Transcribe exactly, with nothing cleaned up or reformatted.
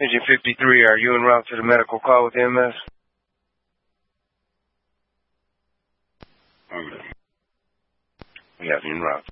Agent fifty-three, are you en route to the medical call with M S? Okay. We have you en route.